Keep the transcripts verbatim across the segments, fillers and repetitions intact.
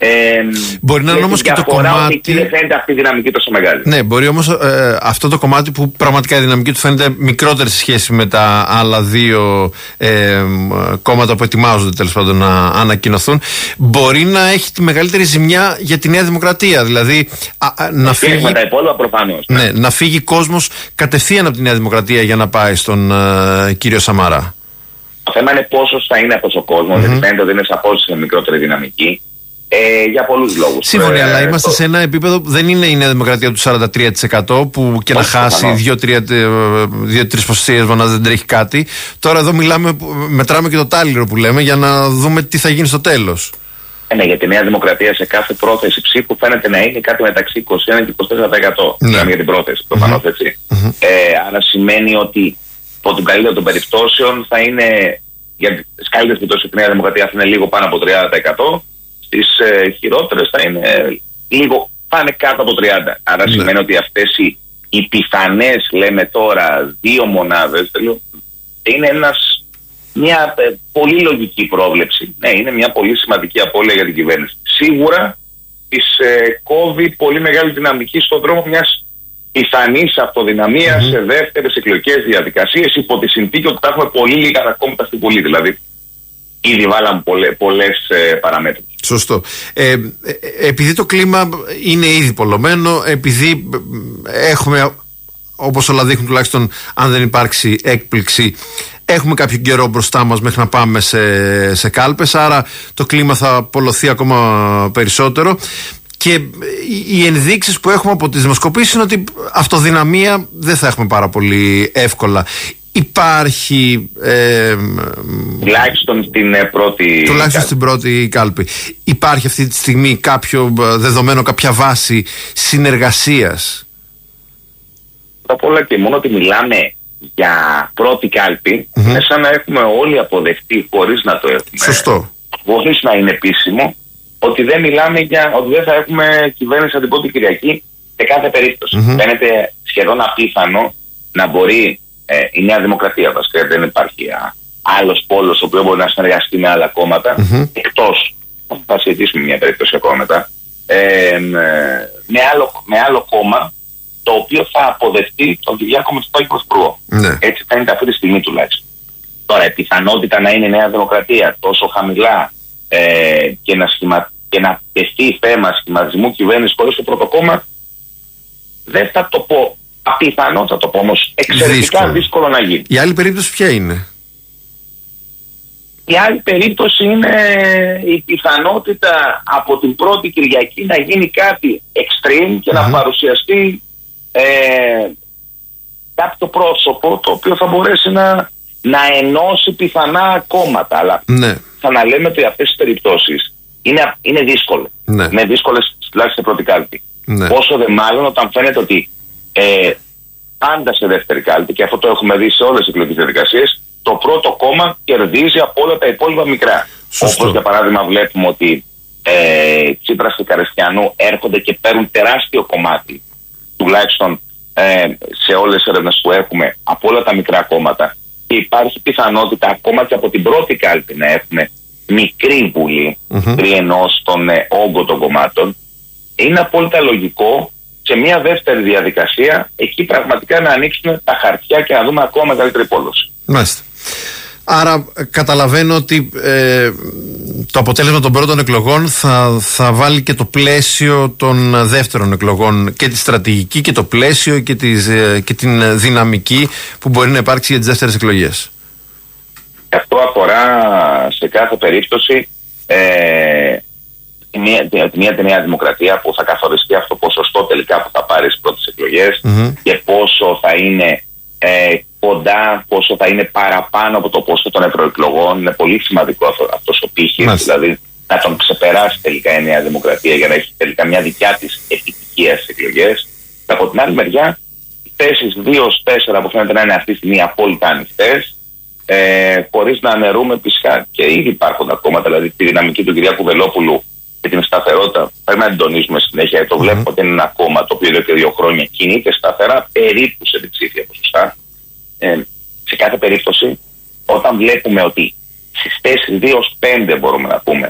Ε, μπορεί να είναι όμως και το κομμάτι. Ότι δεν φαίνεται αυτή η δυναμική τόσο μεγάλη. Ναι, μπορεί όμως ε, αυτό το κομμάτι που πραγματικά η δυναμική του φαίνεται μικρότερη σε σχέση με τα άλλα δύο ε, κόμματα που ετοιμάζονται τέλος πάντων να ανακοινωθούν. Μπορεί να έχει τη μεγαλύτερη ζημιά για τη Νέα Δημοκρατία. Δηλαδή α, α, να, φύγει, με τα υπόλοιπα προφανώς, ναι, να φύγει κόσμος κατευθείαν από τη Νέα Δημοκρατία για να πάει στον ε, κύριο Σαμαρά. Το θέμα είναι πόσο θα είναι αυτός ο κόσμος, mm-hmm. γιατί φαίνεται ότι είναι σαφώς σε μικρότερη δυναμική. Ε, για πολλούς λόγους. Σύμφωνοι, ε, αλλά ε, είμαστε το... σε ένα επίπεδο που δεν είναι η Νέα Δημοκρατία του σαράντα τρία τοις εκατό που και όχι, να χάσει δύο-τρεις ποσοστίες να δεν τρέχει κάτι. Τώρα εδώ μιλάμε, μετράμε και το τάλιρο που λέμε για να δούμε τι θα γίνει στο τέλος. Ε, ναι, γιατί η Νέα Δημοκρατία σε κάθε πρόθεση ψήφου φαίνεται να είναι κάτι μεταξύ είκοσι ένα και είκοσι τέσσερα τοις εκατό. Ναι. Μιλάμε για την πρόθεση, προφανώς mm-hmm. έτσι. Mm-hmm. Ε, άρα σημαίνει ότι από τον καλύτερο των περιπτώσεων θα είναι, για τις καλύτερες περιπτώσεις η Νέα Δημοκρατία θα είναι λίγο πάνω από τριάντα τοις εκατό. Τις ε, χειρότερες θα είναι λίγο, θα είναι κάτω από τριάντα. Άρα ναι. σημαίνει ότι αυτές οι, οι πιθανές, λέμε τώρα, δύο μονάδες είναι ένας, μια ε, πολύ λογική πρόβλεψη. Ναι, είναι μια πολύ σημαντική απώλεια για την κυβέρνηση. Σίγουρα της ε, κόβει πολύ μεγάλη δυναμική στον δρόμο μιας πιθανής αυτοδυναμίας mm-hmm. σε δεύτερες εκλογικές διαδικασίες, υπό τη συνθήκη ότι θα έχουμε πολύ λίγα κόμματα στην Βουλή. Δηλαδή, ήδη βάλαμε πολλές ε, παραμέτρους. Σωστό. Ε, επειδή το κλίμα είναι ήδη πολλωμένο, επειδή έχουμε, όπως όλα δείχνουν τουλάχιστον αν δεν υπάρξει έκπληξη, έχουμε κάποιο καιρό μπροστά μας μέχρι να πάμε σε, σε κάλπες, άρα το κλίμα θα πολλωθεί ακόμα περισσότερο και οι ενδείξεις που έχουμε από τις δημοσκοπήσεις είναι ότι αυτοδυναμία δεν θα έχουμε πάρα πολύ εύκολα. Υπάρχει ε, τουλάχιστον στην πρώτη τουλάχιστον κάλπη. στην πρώτη κάλπη. Υπάρχει αυτή τη στιγμή κάποιο δεδομένο, κάποια βάση συνεργασίας? Απ' όλα και μόνο ότι μιλάμε για πρώτη κάλπη mm-hmm. είναι σαν να έχουμε όλοι αποδεχτεί χωρίς να το έχουμε. Σωστό. Χωρίς να είναι επίσημο ότι δεν μιλάμε για ότι δεν θα έχουμε κυβέρνηση την πρώτη Κυριακή σε κάθε περίπτωση. Mm-hmm. Φαίνεται σχεδόν απίθανο να μπορεί Ε, η Νέα Δημοκρατία, βασικά δεν υπάρχει α, άλλος πόλος ο οποίος μπορεί να συνεργαστεί με άλλα κόμματα mm-hmm. εκτός, θα συζητήσουμε μια περίπτωση ακόμα μετά, ε, με, άλλο, με άλλο κόμμα το οποίο θα αποδεχτεί τον Κυριάκο Μητσοτάκη πρωθυπουργό. Mm-hmm. Έτσι φαίνεται αυτή τη στιγμή τουλάχιστον. Τώρα η πιθανότητα να είναι η Νέα Δημοκρατία τόσο χαμηλά ε, και, να σχημα, και να τεθεί θέμα σχηματισμού κυβέρνηση χωρίς το πρώτο κόμμα, δεν θα το πω απιθανό, θα το πω όμως εξαιρετικά δύσκολο. δύσκολο να γίνει. Η άλλη περίπτωση ποια είναι? Η άλλη περίπτωση είναι η πιθανότητα από την πρώτη Κυριακή να γίνει κάτι extreme και mm-hmm. να παρουσιαστεί ε, κάποιο πρόσωπο το οποίο θα μπορέσει να, να ενώσει πιθανά κόμματα. Αλλά ναι. θα να λέμε ότι αυτές τις περιπτώσεις είναι, είναι δύσκολες. Ναι. Είναι δύσκολες τουλάχιστον σε πρώτη κάλπη. Ναι. Πόσο δε μάλλον όταν φαίνεται ότι Ε, πάντα σε δεύτερη κάλπη, και αυτό το έχουμε δει σε όλες τις εκλογικές διαδικασίες, το πρώτο κόμμα κερδίζει από όλα τα υπόλοιπα μικρά. Όπως για παράδειγμα βλέπουμε ότι ε, Τσίπρας και Καριστιανού έρχονται και παίρνουν τεράστιο κομμάτι, τουλάχιστον ε, σε όλες τις έρευνες που έχουμε, από όλα τα μικρά κόμματα, και υπάρχει πιθανότητα ακόμα και από την πρώτη κάλπη να έχουμε μικρή βουλή, mm-hmm. ενώ στον ε, όγκο των κομμάτων. Είναι απόλυτα λογικό σε μια δεύτερη διαδικασία εκεί πραγματικά να ανοίξουν τα χαρτιά και να δούμε ακόμα μεγαλύτερη πόλωση. Μάλιστα. Άρα καταλαβαίνω ότι ε, το αποτέλεσμα των πρώτων εκλογών θα, θα βάλει και το πλαίσιο των δεύτερων εκλογών, και τη στρατηγική και το πλαίσιο και, τις, ε, και την δυναμική που μπορεί να υπάρξει για τις δεύτερες εκλογές. Αυτό αφορά σε κάθε περίπτωση ε, τη μία, τη μία τη Νέα Δημοκρατία, που θα καθοριστεί αυτό το ποσοστό τελικά που θα πάρει στις πρώτες εκλογές mm-hmm. και πόσο θα είναι ε, κοντά, πόσο θα είναι παραπάνω από το ποσοστό των ευρωεκλογών. Είναι πολύ σημαντικό αυτό, αυτός ο πύχης, mm-hmm. δηλαδή να τον ξεπεράσει τελικά η Νέα Δημοκρατία για να έχει τελικά μια δικιά της επιτυχία στις εκλογές. Από την άλλη μεριά, οι θέσεις δύο τέσσερα που φαίνεται να είναι αυτή τη στιγμή απόλυτα ανοιχτές, ε, χωρίς να αναιρούμε φυσικά και ήδη υπάρχοντα κόμματα, δηλαδή τη δυναμική του Κυριάκου Βελόπουλου και την σταθερότητα. Πρέπει να την τονίζουμε συνέχεια. Το mm-hmm. βλέπουμε ότι είναι ένα κόμμα το οποίο εδώ και δύο χρόνια κινείται σταθερά περίπου σε διψήφια ποσοστά. Ε, σε κάθε περίπτωση, όταν βλέπουμε ότι στις θέσεις δύο πέντε μπορούμε να πούμε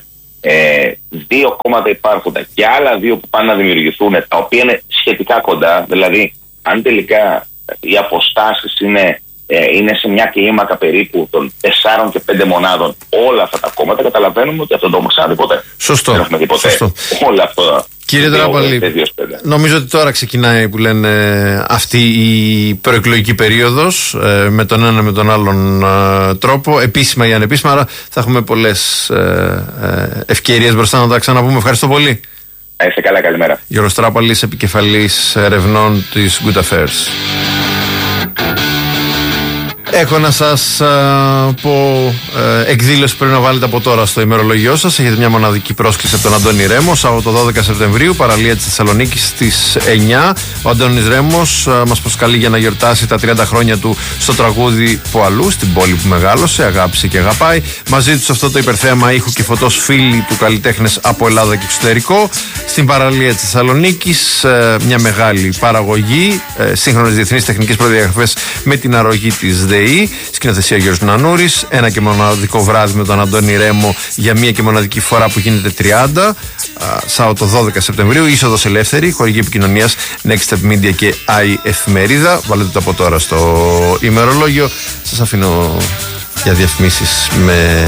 ε, δύο κόμματα υπάρχοντα και άλλα δύο που πάνε να δημιουργηθούν, τα οποία είναι σχετικά κοντά, δηλαδή αν τελικά οι αποστάσεις είναι, ε, είναι σε μια κλίμακα περίπου των τεσσάρων και πέντε μονάδων όλα αυτά τα κόμματα, καταλαβαίνουμε ότι αυτό δεν το έχουμε ξαναδεί ποτέ. Σωστό. Δεν έχουμε δει ποτέ Σωστό. όλα αυτά. Κύριε Τράπαλη, νομίζω ότι τώρα ξεκινάει που λένε αυτή η προεκλογική περίοδος ε, με τον ένα με τον άλλον ε, τρόπο, επίσημα ή ανεπίσημα, άρα θα έχουμε πολλές ε, ε, ευκαιρίες μπροστά να τα ξαναπούμε. Ευχαριστώ πολύ. Είστε καλά, καλημέρα. Γιώργος Τράπαλης, επικεφαλής ερευνών της Good Affairs. Έχω να σας α, πω ε, εκδήλωση που πρέπει να βάλετε από τώρα στο ημερολογιό σας. Έχετε μια μοναδική πρόσκληση από τον Αντώνη Ρέμο, Σάββατο δώδεκα Σεπτεμβρίου, παραλία της Θεσσαλονίκης στις εννιά. Ο Αντώνης Ρέμος α, μας προσκαλεί για να γιορτάσει τα τριάντα χρόνια του στο τραγούδι Ποαλού, στην πόλη που μεγάλωσε, αγάπησε και αγαπάει. Μαζί του σε αυτό το υπερθέαμα ήχου και φωτός φίλοι του καλλιτέχνες από Ελλάδα και εξωτερικό. Στην παραλία της Θεσσαλονίκης, ε, μια μεγάλη παραγωγή, ε, σύγχρονες διεθνείς τεχνικές προδιαγραφές με την αρρωγή της ΔΕΗ. Σκηνοθεσία Γιώργος Νανούρης. Ένα και μοναδικό βράδυ με τον Αντώνη Ρέμο για μία και μοναδική φορά που γίνεται τριάντα. Σάββατο δώδεκα Σεπτεμβρίου. Είσοδος ελεύθερη. Χορηγή επικοινωνίας Next Step Media και i Εφημερίδα. Βάλετε το από τώρα στο ημερολόγιο. Σας αφήνω για διαφημίσεις με